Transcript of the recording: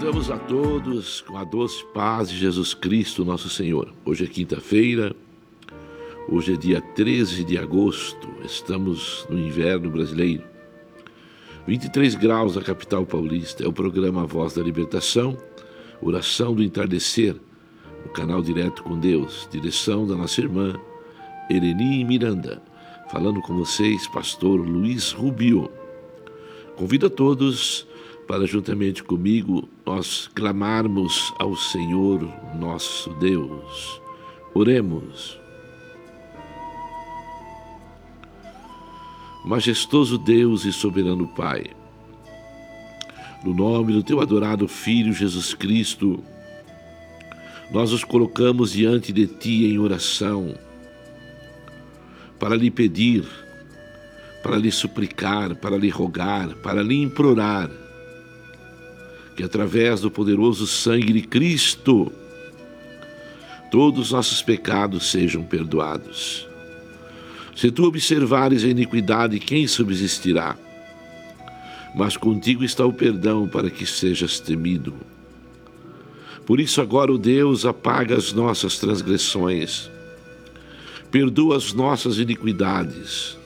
Saudamos a todos com a doce paz de Jesus Cristo, nosso Senhor. Hoje é quinta-feira, hoje é dia 13 de agosto, estamos no inverno brasileiro. 23 graus na capital paulista, é o programa Voz da Libertação, oração do entardecer, o canal Direto com Deus, direção da nossa irmã Eleni Miranda. Falando com vocês, pastor Luiz Rubio. Convido a todos para, juntamente comigo, nós clamarmos ao Senhor nosso Deus. Oremos. Majestoso Deus e soberano Pai, no nome do Teu adorado Filho Jesus Cristo, nós nos colocamos diante de Ti em oração, para lhe pedir, para lhe suplicar, para lhe rogar, para lhe implorar, que através do poderoso sangue de Cristo, todos os nossos pecados sejam perdoados. Se tu observares a iniquidade, quem subsistirá? Mas contigo está o perdão para que sejas temido. Por isso agora, ó Deus, apaga as nossas transgressões, perdoa as nossas iniquidades,